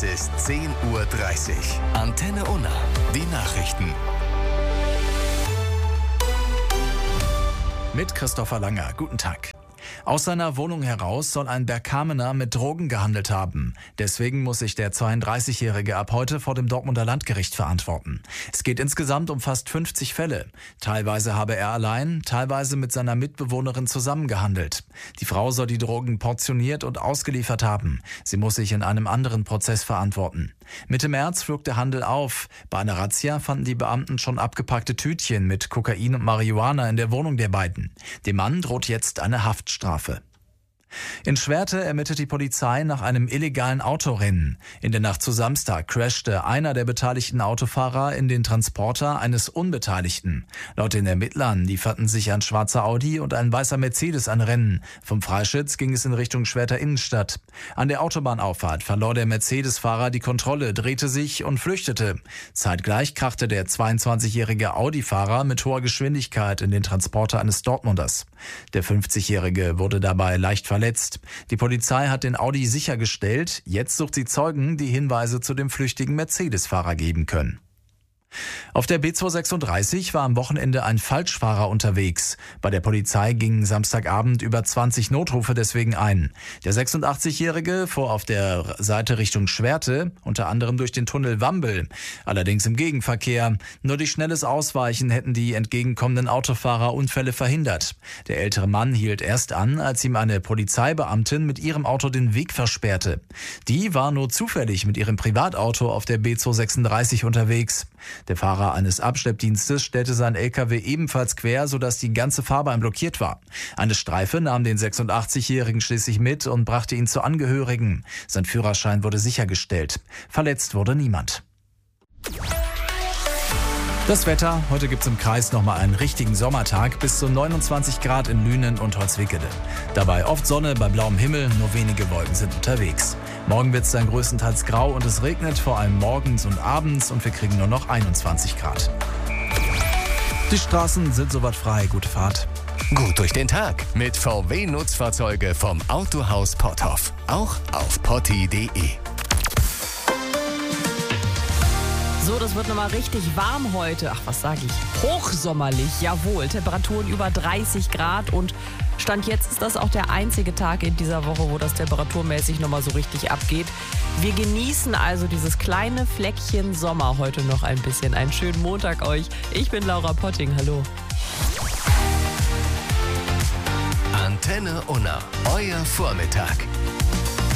Es ist 10:30 Uhr. Antenne Unna. Die Nachrichten. Mit Christopher Langer. Guten Tag. Aus seiner Wohnung heraus soll ein Bergkamener mit Drogen gehandelt haben. Deswegen muss sich der 32-Jährige ab heute vor dem Dortmunder Landgericht verantworten. Es geht insgesamt um fast 50 Fälle. Teilweise habe er allein, teilweise mit seiner Mitbewohnerin zusammengehandelt. Die Frau soll die Drogen portioniert und ausgeliefert haben. Sie muss sich in einem anderen Prozess verantworten. Mitte März flog der Handel auf. Bei einer Razzia fanden die Beamten schon abgepackte Tütchen mit Kokain und Marihuana in der Wohnung der beiden. Dem Mann droht jetzt eine Haftstrafe. In Schwerte ermittelt die Polizei nach einem illegalen Autorennen. In der Nacht zu Samstag crashte einer der beteiligten Autofahrer in den Transporter eines Unbeteiligten. Laut den Ermittlern lieferten sich ein schwarzer Audi und ein weißer Mercedes ein Rennen. Vom Freischütz ging es in Richtung Schwerter Innenstadt. An der Autobahnauffahrt verlor der Mercedes-Fahrer die Kontrolle, drehte sich und flüchtete. Zeitgleich krachte der 22-jährige Audi-Fahrer mit hoher Geschwindigkeit in den Transporter eines Dortmunders. Der 50-jährige wurde dabei leicht verletzt. Die Polizei hat den Audi sichergestellt. Jetzt sucht sie Zeugen, die Hinweise zu dem flüchtigen Mercedes-Fahrer geben können. Auf der B236 war am Wochenende ein Falschfahrer unterwegs. Bei der Polizei gingen Samstagabend über 20 Notrufe deswegen ein. Der 86-Jährige fuhr auf der Seite Richtung Schwerte, unter anderem durch den Tunnel Wambel. Allerdings im Gegenverkehr. Nur durch schnelles Ausweichen hätten die entgegenkommenden Autofahrer Unfälle verhindert. Der ältere Mann hielt erst an, als ihm eine Polizeibeamtin mit ihrem Auto den Weg versperrte. Die war nur zufällig mit ihrem Privatauto auf der B236 unterwegs. Der Fahrer eines Abschleppdienstes stellte seinen LKW ebenfalls quer, sodass die ganze Fahrbahn blockiert war. Eine Streife nahm den 86-Jährigen schließlich mit und brachte ihn zu Angehörigen. Sein Führerschein wurde sichergestellt. Verletzt wurde niemand. Das Wetter, heute gibt's im Kreis nochmal einen richtigen Sommertag, bis zu 29 Grad in Lünen und Holzwickede. Dabei oft Sonne bei blauem Himmel, nur wenige Wolken sind unterwegs. Morgen wird's dann größtenteils grau und es regnet, vor allem morgens und abends, und wir kriegen nur noch 21 Grad. Die Straßen sind soweit frei, gute Fahrt. Gut durch den Tag mit VW-Nutzfahrzeuge vom Autohaus Potthoff. Auch auf potti.de. So, das wird nochmal richtig warm heute. Ach, was sage ich? Hochsommerlich, jawohl. Temperaturen über 30 Grad und Stand jetzt ist das auch der einzige Tag in dieser Woche, wo das temperaturmäßig nochmal so richtig abgeht. Wir genießen also dieses kleine Fleckchen Sommer heute noch ein bisschen. Einen schönen Montag euch. Ich bin Laura Potting. Hallo. Antenne Unna, euer Vormittag.